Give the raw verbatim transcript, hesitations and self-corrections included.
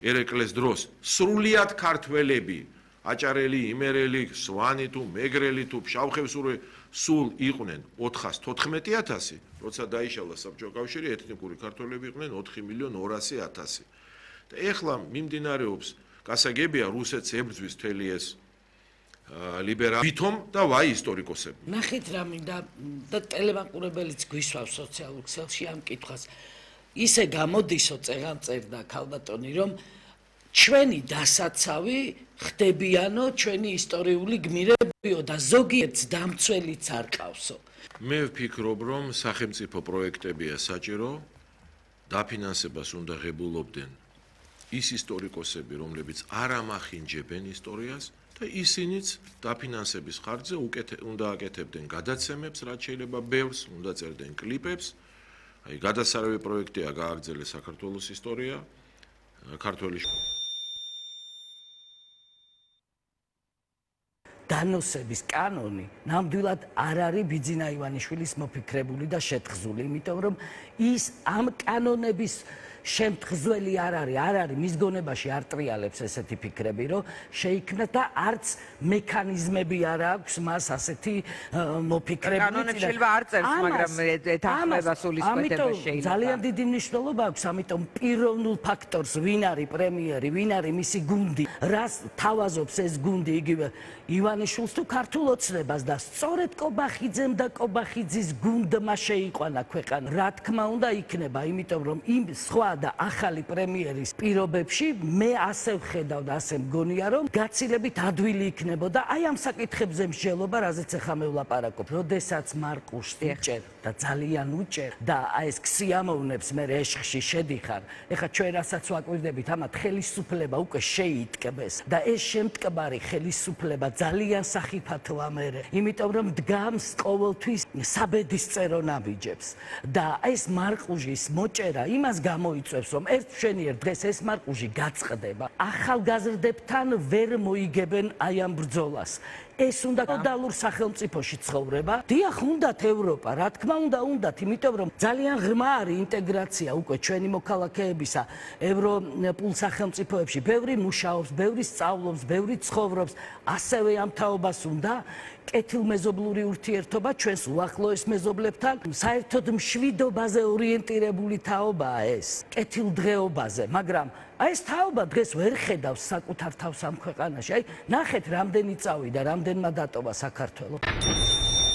ერეკლეს დროს სრულიად ქართველები, აჭარელი, იმერელი, სვანი თუ მეგრელი თუ ფშავხევსური სულ იყვნენ ოთხას თოთხმეტი ათასი, როცა დაიშალა საბჭოთა კავშირი, ეთნიკური ქართველები იყვნენ ოთხი მილიონი ორასი ათასი. და ეხლა მიმდინარეობს გასაგებია რუსეთს ებრძვის მთელი ეს ლიბერალი ვითომ და ვაი ისტორიკოსები. ნახეთ რა მინდა და ტელემაყურებელიც გვისვავს სოციალურ ქსელში ამ კითხვას. ისე გამოდისო წეღან წერდა ქალბატონი, რომ ჩვენი დასაცავი ხდებიანო ჩვენი ისტორიული გმირებიო და ზოგიერთს დამცველიც არ ყავსო. მე ვფიქრობ, რომ სახელმწიფო პროექტებია საჭირო, დაფინანსებას უნდა ღებულობდნენ ის ისტორიკოსები, რომლებიც არ ამახინჯებენ ისტორიას და ისინიც დაფინანსების ხარჯზე უნდა აკეთებდნენ გადაცემებს, რაც შეიძლება ბევრს, უნდა წერდნენ კლიპებს. აი გადასარევი პროექტია გააგრძელეს საქართველოს ისტორია, ქართველი დანოსების კანონი ნამდვილად არ არის ბიძინა ივანიშვილის მოფიქრებული და შეთხზული, იმიტომ რომ ის ამ კანონების შემთხზველი არ არის, არ არის მის გონებაში არ ტრიალებს ესეთი ფიქრები, რომ შეიქმნა და არც მექანიზმები არ აქვს მას ასეთი მოფიქრები. კანონები შეიძლება არ წერს, მაგრამ ეთანხმება სულისკვეთება შეიძლება. ძალიან დიდი მნიშვნელობა აქვს, ამიტომ პიროვნულ ფაქტორს, ვინ არის პრემიერი, ვინ არის მისი გუნდი, რას თავაზობს ეს გუნდი, იგივე ივანიშვილს თუ ქართულ ოცნებას და სწორედ კობახიძემ და კობახიძის გუნდმა შეიყვანა ქვეყანა. რა თქმა უნდა იქნება, იმიტომ რომ იმ სხვა და ახალი პრემიერის პირობებში მე ასე ვხედავ და ასე მგონია, რომ გაცილებით ადვილი იქნებოდა აი ამ საკითხებზე მსჯელობა, რაზეც ახლა მე ვლაპარაკობ. როდესაც მარყუშს უჭერ და ძალიან უჭერ და აი ეს ქსიამოვნებს მე ეშხში შედიხარ. ეხლა ჩვენ რასაც ვაკვირდებით, ამათ ხელისუფლება უკვე შეიტკბეს და ეს შემტკბარი ხელისუფლება ძალიან სახიფათოა მერე, იმიტომ რომ დგამს ყოველთვის საბედისწერო ნაბიჯებს და ეს მარყუჟის მოჭერა იმას გამოიწვევს, რომ ერთ მშვენიერ დღეს ეს მარყუჟი გაწყდება. ახალგაზრდებთან ვერ მოიგებენ აი ამ ბრძოლას. ეს უნდა ფეოდალურ სახელმწიფოში ცხოვრება. დიახ, უნდათ ევროპა, რა თქმა უნდა, უნდათ, იმიტომ რომ ძალიან ღრმა არის ინტეგრაცია უკვე ჩვენი მოქალაქეებისა ევროპულ სახელმწიფოებში. ბევრი მუშაობს, ბევრი სწავლობს, ბევრი ცხოვრობს, ასევე ამ თაობას უნდა კეთილმეზობლური ურთიერთობა ჩვენს უახლოეს მეზობლებთან. საერთოდ მშვიდობაზე ორიენტირებული თაობაა ეს, კეთილდღეობაზე, მაგრამ აი ეს თაობა დღეს ვერ ხედავს საკუთარ თავს ამ ქვეყანაში. აი ნახეთ, რამდენი წავიდა, რამდენმა დატოვა საქართველო.